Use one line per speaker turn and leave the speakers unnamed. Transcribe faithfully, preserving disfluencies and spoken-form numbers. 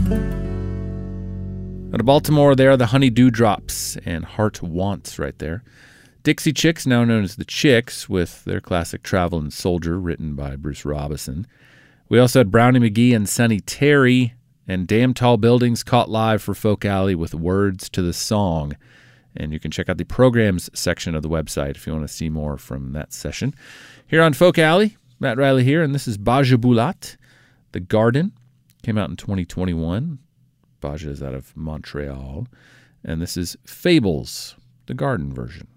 Out of Baltimore, they are the Honey Dewdrops and Heart Wants right there. Dixie Chicks, now known as the Chicks, with their classic Travelin' Soldier, written by Bruce Robison. We also had Brownie McGee and Sonny Terry, and Damn Tall Buildings caught live for Folk Alley with Words to the Song. And you can check out the programs section of the website if you want to see more from that session. Here on Folk Alley, Matt Riley here, and this is Baja Bulat, The Garden. Came out in twenty twenty-one. Baja is out of Montreal. And this is Fables, the Garden version.